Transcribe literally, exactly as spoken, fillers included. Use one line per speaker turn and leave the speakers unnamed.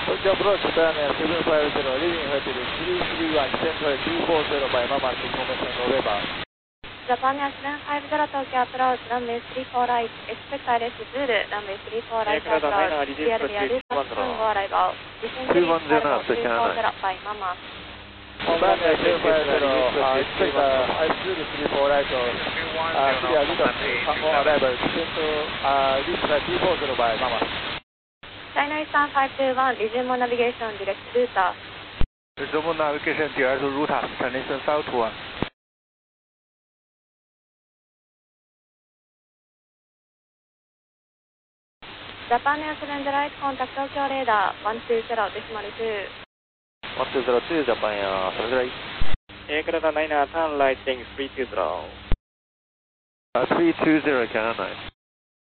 Tokyo approach, Japan Air seven five zero, leading hotel three three one, descent to two four zero by Mama to information November.
Japan Air seven five zero, Tokyo approach, runway three four right, expect I R S Zulu, runway three four right approach, clear via Lucas Tango arrival, descend to reach Cargo three four zero by Mama.
Japan Air seven five zero, uh, expect uh, I R S Zulu three four right, uh, clear Lucas Tango arrival, descend to uh, reach two four zero by Mama.
China Eastern five two one, resume navigation, direct router.
Resume navigation, direct router, China Eastern five two one.
Japan Air seven zero eight, contact Tokyo radar one two zero decimal two.
one two zero two, Japan Air seven zero eight.
Aircraft niner, turn right, heading three two zero.
Uh, three two zero, China nine.